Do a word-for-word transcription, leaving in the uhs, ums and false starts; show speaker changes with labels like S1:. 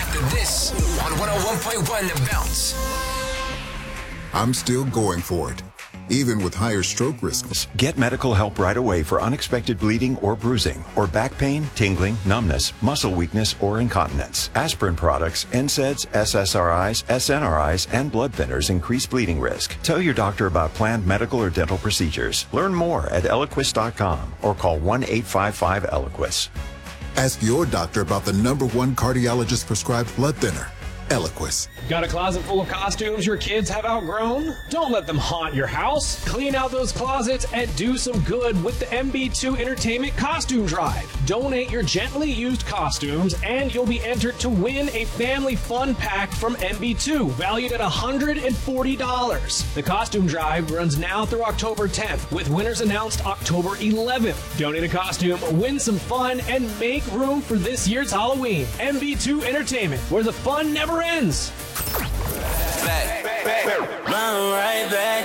S1: after this on one oh one point one The Bounce.
S2: I'm still going for it, even with higher stroke risks.
S3: Get medical help right away for unexpected bleeding or bruising, or back pain, tingling, numbness, muscle weakness, or incontinence. Aspirin products, N SAIDs, S S R Is, S N R Is, and blood thinners increase bleeding risk. Tell your doctor about planned medical or dental procedures. Learn more at Eliquis dot com or call one eight five five Eliquis.
S2: Ask your doctor about the number one cardiologist prescribed blood thinner, Eliquis.
S4: Got a closet full of costumes your kids have outgrown? Don't let them haunt your house. Clean out those closets and do some good with the M B two Entertainment Costume Drive. Donate your gently used costumes and you'll be entered to win a family fun pack from M B two, valued at one hundred forty dollars. The Costume Drive runs now through October tenth, with winners announced October eleventh. Donate a costume, win some fun, and make room for this year's Halloween. M B two Entertainment, where the fun never ends.
S5: Back, back, back. Run right back.